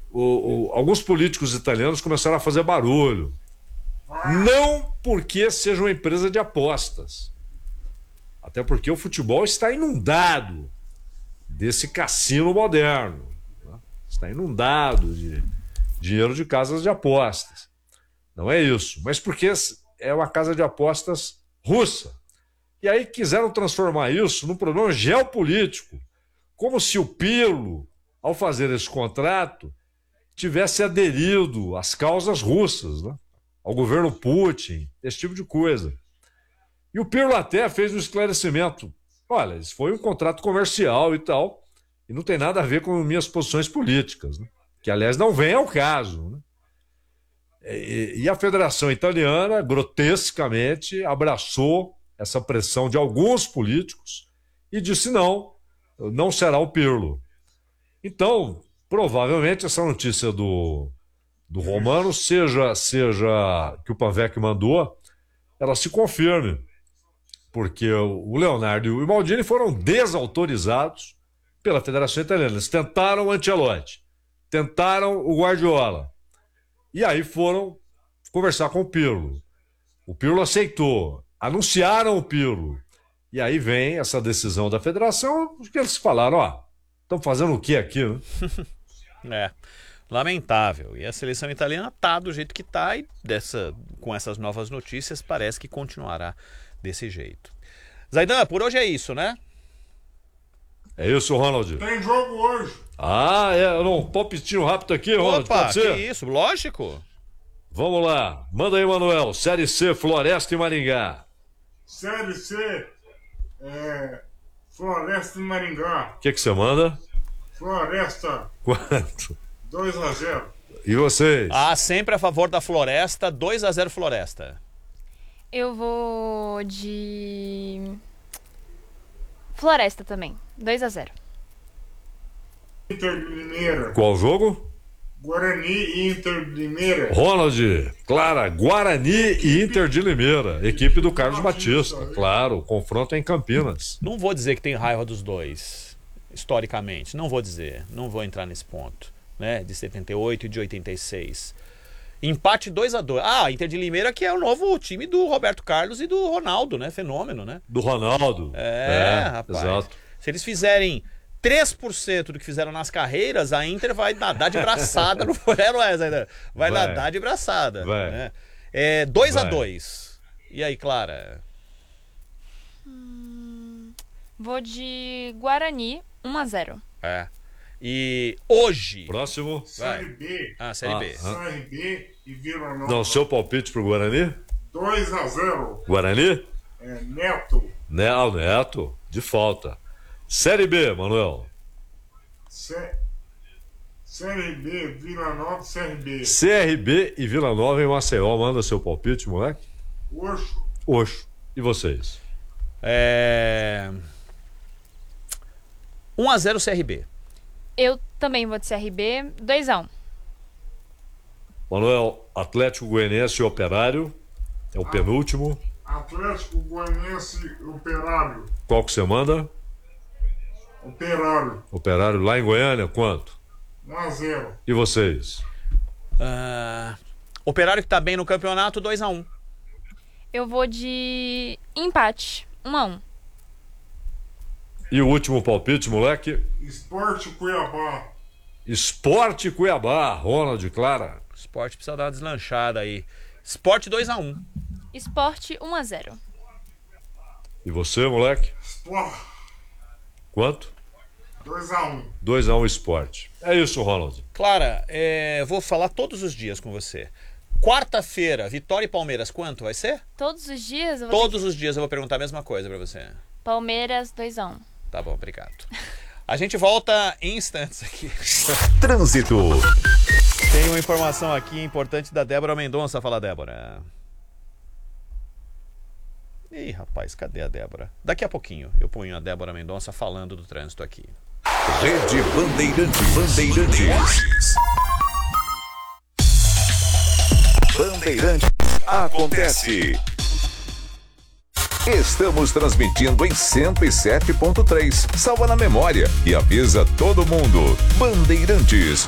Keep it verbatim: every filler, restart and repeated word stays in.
o, o, alguns políticos italianos começaram a fazer barulho. Não porque seja uma empresa de apostas. Até porque o futebol está inundado desse cassino moderno. Né? Está inundado de dinheiro de casas de apostas. Não é isso. Mas porque é uma casa de apostas russa. E aí quiseram transformar isso num problema geopolítico. Como se o Pirlo, ao fazer esse contrato, tivesse aderido às causas russas, né? Ao governo Putin, esse tipo de coisa. E o Pirlo até fez um esclarecimento. Olha, isso foi um contrato comercial e tal, e não tem nada a ver com minhas posições políticas, né? Que, aliás, não vem ao caso. Né? E, e a Federação Italiana, grotescamente, abraçou essa pressão de alguns políticos e disse não, não será o Pirlo. Então, provavelmente, essa notícia do, do Romano, seja, seja que o Panvec mandou, ela se confirme. Porque o Leonardo e o Maldini foram desautorizados pela Federação Italiana. Eles tentaram o Ancelotti, tentaram o Guardiola. E aí foram conversar com o Pirlo. O Pirlo aceitou. Anunciaram o Pirlo. E aí vem essa decisão da federação, que eles falaram, ó, estão fazendo o que aqui, né? É, lamentável. E a seleção italiana tá do jeito que tá e dessa, com essas novas notícias parece que continuará desse jeito. Zaidan, por hoje é isso, né? É isso, Ronald. Tem jogo hoje. Ah, é. Um palpitinho rápido aqui, Ronald. Opa, pode ser? Que isso, lógico. Vamos lá. Manda aí, Manuel. Série C, Floresta e Maringá. Série C, é, Floresta e Maringá. O que que você manda? Floresta. Quanto? dois a zero. E vocês? Ah, sempre a favor da Floresta. dois a zero Floresta. Eu vou de Floresta também. dois a zero. Inter de Limeira. Qual jogo? Guarani e Inter de Limeira. Ronald, Clara, Guarani e Inter de Limeira. Equipe do Carlos Batista. Claro, o confronto é em Campinas. Não vou dizer que tem raiva dos dois, historicamente. Não vou dizer. Não vou entrar nesse ponto, né? De setenta e oito e de oitenta e seis. Empate dois a dois. Ah, Inter de Limeira, que é o novo time do Roberto Carlos e do Ronaldo, né? Fenômeno, né? Do Ronaldo. É, é rapaz. Exato. Se eles fizerem três por cento do que fizeram nas carreiras, a Inter vai nadar de braçada. No... É, não é, Zaidan? Vai, vai nadar de braçada. Vai. Né? É dois a dois. E aí, Clara? Hum, vou de Guarani, um a zero. É. E hoje... Próximo. Série B. Ah, Série ah, B. Ah. Série B e Vila Nova. Não, seu palpite pro Guarani? dois a zero. Guarani? É, Neto. Neto, Neto, de falta. Série B, Manuel. Sé... Série B, Vila Nova, C R B. C R B e Vila Nova em Maceió. Manda seu palpite, moleque. Oxo. Oxo. E vocês? É... um a zero C R B. Eu também vou de C R B, dois a um. Manuel, Atlético Goianiense e Operário. É o Ah. penúltimo. Atlético Goianiense Operário. Qual que você manda? Operário. Operário lá em Goiânia, quanto? um a zero. E vocês? Uh... Operário que tá bem no campeonato, dois a um. Eu vou de empate, um a um. E o último palpite, moleque? Esporte Cuiabá. Esporte Cuiabá. Ronald, Clara. Esporte precisa dar uma deslanchada aí. Esporte dois a um. Esporte um a zero. E você, moleque? Esporte. Quanto? dois a um. dois a um Esporte. É isso, Ronald. Clara, é, vou falar todos os dias com você. Quarta-feira, Vitória e Palmeiras, quanto vai ser? Todos os dias? Eu vou Todos os dias eu vou perguntar a mesma coisa pra você. Palmeiras dois a um. Tá bom, obrigado. A gente volta em instantes aqui. Trânsito. Tem uma informação aqui importante da Débora Mendonça. Fala, Débora. Ih, rapaz, cadê a Débora? Daqui a pouquinho eu ponho a Débora Mendonça falando do trânsito aqui. Rede Bandeirantes. Bandeirantes. Bandeirantes acontece. Estamos transmitindo em cento e sete ponto três. Salva na memória e avisa todo mundo. Bandeirantes.